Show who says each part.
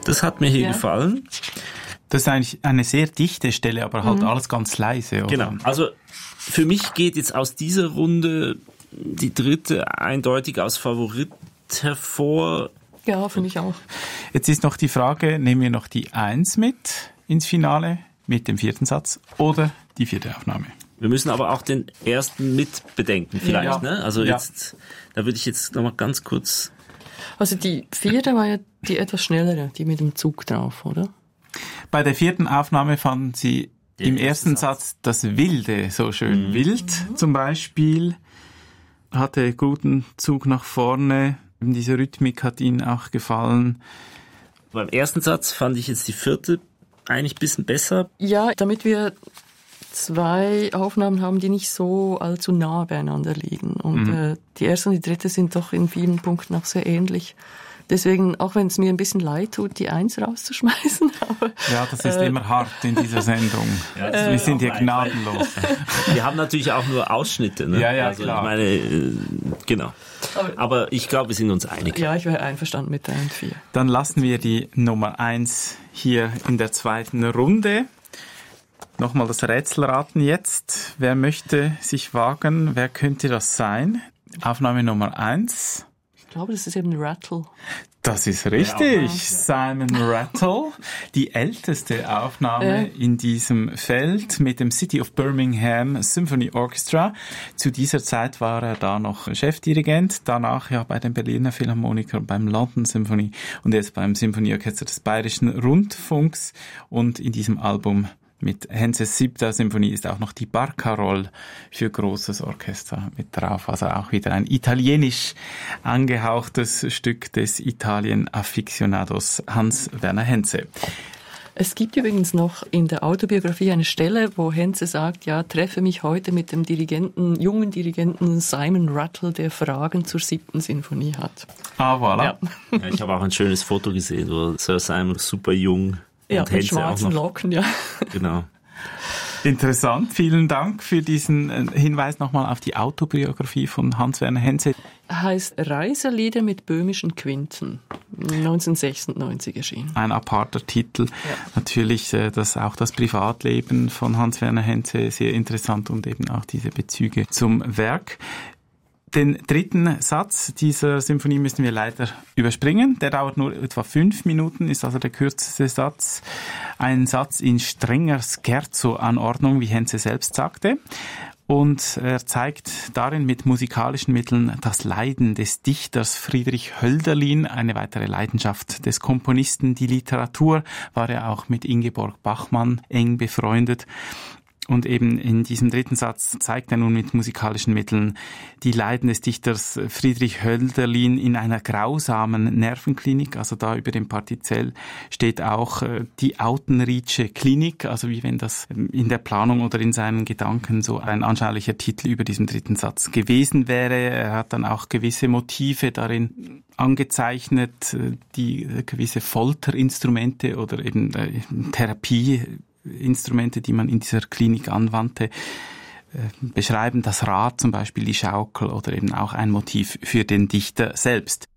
Speaker 1: Das hat mir hier gefallen.
Speaker 2: Das ist eigentlich eine sehr dichte Stelle, aber halt alles ganz leise. Oder?
Speaker 1: Genau, also für mich geht jetzt aus dieser Runde die dritte eindeutig als Favorit hervor.
Speaker 3: Ja, finde ich auch.
Speaker 2: Jetzt ist noch die Frage, nehmen wir noch die 1 mit ins Finale mit dem 4. Satz oder die 4. Aufnahme?
Speaker 1: Wir müssen aber auch den ersten mit bedenken vielleicht, ne? Also jetzt, da würde ich jetzt nochmal ganz kurz...
Speaker 3: Also die 4. war ja die etwas schnellere, die mit dem Zug drauf, oder?
Speaker 2: Bei der 4. Aufnahme fanden Sie im ersten Satz das Wilde so schön. Wild zum Beispiel hatte guten Zug nach vorne. Diese Rhythmik hat Ihnen auch gefallen.
Speaker 1: Beim ersten Satz fand ich jetzt die 4. eigentlich ein bisschen besser.
Speaker 3: Ja, damit wir 2 Aufnahmen haben, die nicht so allzu nah beieinander liegen. Und die erste und die dritte sind doch in vielen Punkten auch sehr ähnlich. Deswegen, auch wenn es mir ein bisschen leid tut, die 1 rauszuschmeißen. Aber,
Speaker 2: ja, das ist immer hart in dieser Sendung. Ja, wir sind hier gnadenlos.
Speaker 1: Wir haben natürlich auch nur Ausschnitte. Ne?
Speaker 2: Ja,
Speaker 1: also,
Speaker 2: klar.
Speaker 1: Ich meine, genau. Aber ich glaube, wir sind uns einig.
Speaker 3: Ja, ich wäre einverstanden mit 3 und 4.
Speaker 2: Dann lassen wir die Nummer 1 hier in der 2. Runde. Nochmal das Rätsel raten jetzt. Wer möchte sich wagen? Wer könnte das sein? Aufnahme Nummer 1.
Speaker 3: Ich glaube, das ist eben Rattle.
Speaker 2: Das ist richtig. Simon Rattle. Die älteste Aufnahme in diesem Feld mit dem City of Birmingham Symphony Orchestra. Zu dieser Zeit war er da noch Chefdirigent, danach ja bei den Berliner Philharmonikern, beim London Symphony und jetzt beim Symphonieorchester des Bayerischen Rundfunks. Und in diesem Album mit Henses 7. Symphonie ist auch noch die Barcarolle für großes Orchester mit drauf. Also auch wieder ein italienisch angehauchtes Stück des Italien-Afficionados Hans-Werner Henze.
Speaker 3: Es gibt übrigens noch in der Autobiografie eine Stelle, wo Henze sagt, ja, treffe mich heute mit dem jungen Dirigenten Simon Rattle, der Fragen zur 7. Sinfonie hat.
Speaker 2: Ah, voilà.
Speaker 3: Ja.
Speaker 1: Ja, ich habe auch ein schönes Foto gesehen, wo Sir Simon super jung
Speaker 3: und mit schwarzen Locken, ja.
Speaker 1: Genau.
Speaker 2: Interessant, vielen Dank für diesen Hinweis nochmal auf die Autobiografie von Hans-Werner Henze.
Speaker 3: Heißt Reiselieder mit böhmischen Quinten, 1996 erschienen.
Speaker 2: Ein aparter Titel. Ja. Natürlich auch das Privatleben von Hans-Werner Henze sehr interessant und eben auch diese Bezüge zum Werk. Den 3. Satz dieser Symphonie müssen wir leider überspringen. Der dauert nur etwa 5 Minuten, ist also der kürzeste Satz. Ein Satz in strenger Scherzo-Anordnung, wie Henze selbst sagte. Und er zeigt darin mit musikalischen Mitteln das Leiden des Dichters Friedrich Hölderlin, eine weitere Leidenschaft des Komponisten. Die Literatur war er auch mit Ingeborg Bachmann eng befreundet. Und eben in diesem 3. Satz zeigt er nun mit musikalischen Mitteln die Leiden des Dichters Friedrich Hölderlin in einer grausamen Nervenklinik. Also da über dem Partizell steht auch die Autenriethsche Klinik, also wie wenn das in der Planung oder in seinen Gedanken so ein anschaulicher Titel über diesem 3. Satz gewesen wäre. Er hat dann auch gewisse Motive darin angezeichnet, die gewisse Folterinstrumente oder eben Therapieinstrumente, die man in dieser Klinik anwandte, beschreiben. Das Rad zum Beispiel, die Schaukel oder eben auch ein Motiv für den Dichter selbst.